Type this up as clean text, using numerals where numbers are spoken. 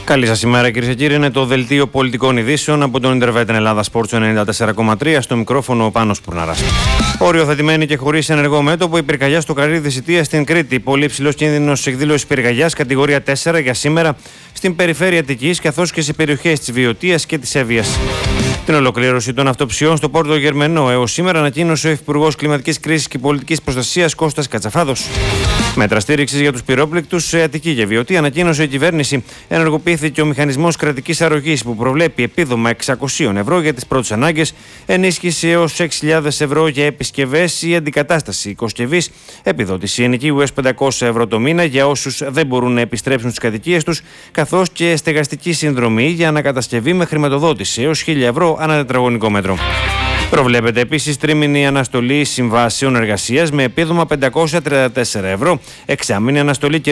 Καλή σας ημέρα, κυρίες και κύριοι. Είναι το δελτίο πολιτικών ειδήσεων από τον Ιντερβέτεν Ελλάδα Sports 94,3. Στο μικρόφωνο ο Πάνος Πουρναράς. Οριοθετημένη και χωρίς ενεργό μέτωπο η πυρκαγιά στο Καρύδι Σιτία στην Κρήτη. Πολύ υψηλός κίνδυνος εκδήλωσης πυρκαγιάς κατηγορία 4 για σήμερα στην περιφέρεια Αττικής καθώς και σε περιοχές της Βιωτίας και της Εύβοιας. Την ολοκλήρωση των αυτοψιών στο Πόρτο Γερμενό έως σήμερα ανακοίνωσε ο Υφυπουργός Κλιματικής Κρίσης και Πολιτικής Προστασίας Κώστας Κατσαφάδος. Μέτρα στήριξης για τους πυρόπληκτους σε Αττική και Βιωτία ανακοίνωσε η κυβέρνηση. Ενεργοποιήθηκε ο μηχανισμός κρατικής αρρωγής που προβλέπει επίδομα 600 ευρώ για τις πρώτες ανάγκες, ενίσχυση έως 6.000 ευρώ για επισκευές ή αντικατάσταση οικοσκευής, επιδότηση ενοικίου έως 500 ευρώ το μήνα για όσους δεν μπορούν να επιστρέψουν στις κατοικίες τους, καθώς και στεγαστική συνδρομή για ανακατασκευή με χρηματοδότηση έως 1.000 ευρώ ανά τετραγωνικό μέτρο. Προβλέπεται επίσης τρίμηνη αναστολή συμβάσεων εργασίας με επίδομα 534 ευρώ, εξάμηνη αναστολή